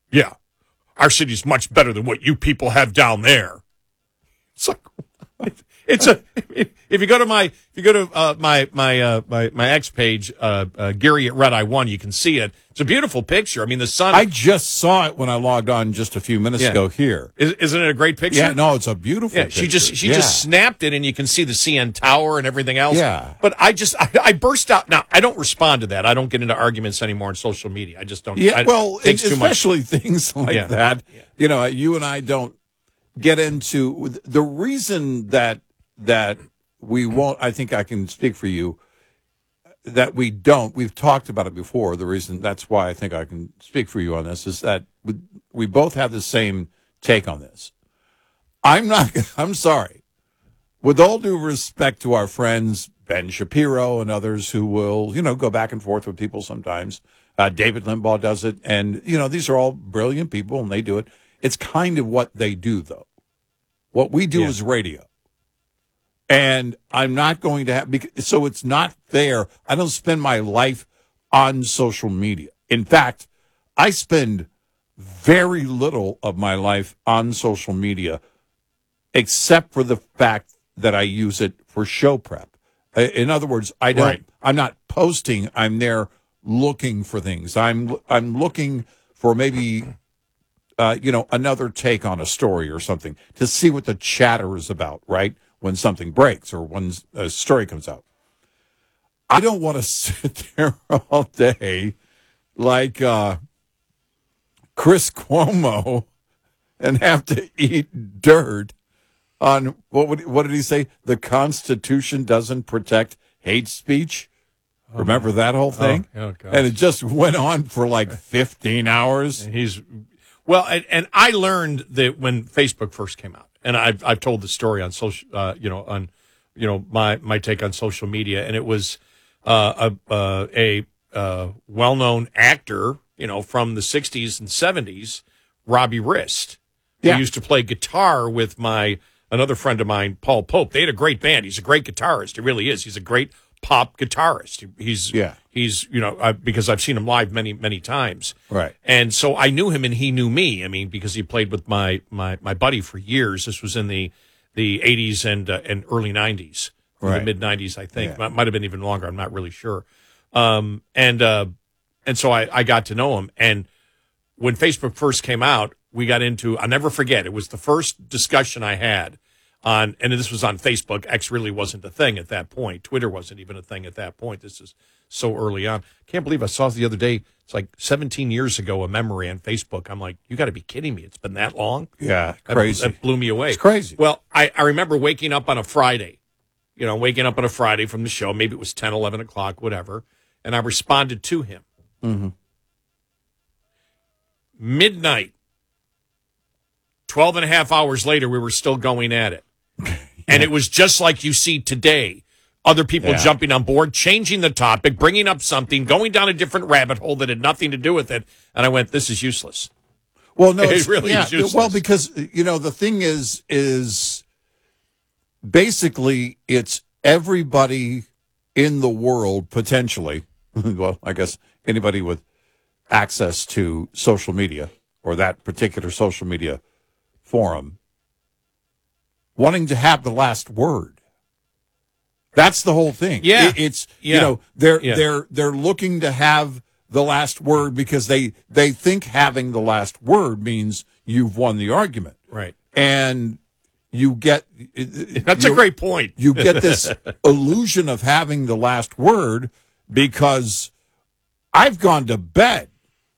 Yeah, our city's much better than what you people have down there. It's like, if you go to my X page, Gary at Red Eye One, you can see it. It's a beautiful picture. I mean, the sun. I just saw it when I logged on just a few minutes ago here. Isn't it a great picture? Yeah, no, it's a beautiful picture. She just snapped it, and you can see the CN Tower and everything else. Yeah. But I burst out. Now, I don't respond to that. I don't get into arguments anymore on social media. I just don't. Yeah, well, it takes especially too much. things like that. Yeah. You know, you and I don't get into the reason that we won't. I think I can speak for you. That we don't. We've talked about it before. The reason that's why I think I can speak for you on this is that we both have the same take on this. I'm sorry. With all due respect to our friends Ben Shapiro and others who will, go back and forth with people sometimes. David Limbaugh does it, and these are all brilliant people, and they do it. It's kind of what they do, though. What we do is radio. And I'm not going to have, so it's not fair. I don't spend my life on social media. In fact, I spend very little of my life on social media, except for the fact that I use it for show prep. In other words, I'm not posting. I'm there looking for things. I'm looking for maybe, another take on a story or something to see what the chatter is about, right? When something breaks or when a story comes out. I don't want to sit there all day like Chris Cuomo and have to eat dirt on, what did he say? The Constitution doesn't protect hate speech. Remember that whole thing? Oh, God. And it just went on for like 15 hours. And I learned that when Facebook first came out. And I've told the story on social, my take on social media, and it was a well-known actor, from the '60s and '70s, Robbie Rist. Yeah. He used to play guitar with another friend of mine, Paul Pope. They had a great band. He's a great guitarist. He really is. He's a great pop guitarist. He's because I've seen him live many, many times. Right. And so I knew him and he knew me. I mean, because he played with my buddy for years. This was in the 80s and early 90s, right. The mid 90s, I think. Yeah. Might have been even longer. I'm not really sure. And so I got to know him. And when Facebook first came out, we got into, I'll never forget, it was the first discussion I had and this was on Facebook. X really wasn't a thing at that point. Twitter wasn't even a thing at that point. This is so early on. Can't believe I saw it the other day. It's like 17 years ago, a memory on Facebook. I'm like, you got to be kidding me. It's been that long? Yeah, crazy. That blew me away. It's crazy. Well, I remember waking up on a Friday, from the show. Maybe it was 10, 11 o'clock, whatever. And I responded to him. Mm-hmm. Midnight. 12 and a half hours later, we were still going at it. And it was just like you see today. Other people jumping on board, changing the topic, bringing up something, going down a different rabbit hole that had nothing to do with it. And I went, this is useless. Well, no, it really is useless. Well, because, the thing is basically it's everybody in the world, potentially, well, I guess anybody with access to social media or that particular social media forum, wanting to have the last word. That's the whole thing. Yeah. They're looking to have the last word because they think having the last word means you've won the argument. Right. And you get that's a great point. You get this illusion of having the last word because I've gone to bed.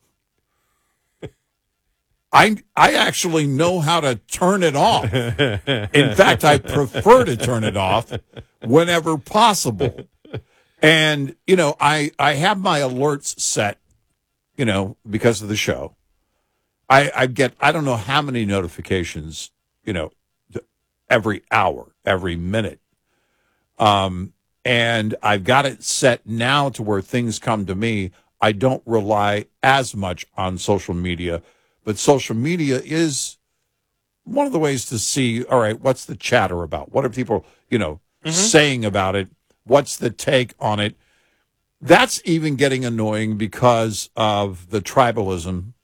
I actually know how to turn it off. In fact, I prefer to turn it off whenever possible. And, I have my alerts set, because of the show. I get, I don't know how many notifications, every hour, every minute. And I've got it set now to where things come to me. I don't rely as much on social media. But social media is one of the ways to see, all right, what's the chatter about? What are people, saying about it? What's the take on it? That's even getting annoying because of the tribalism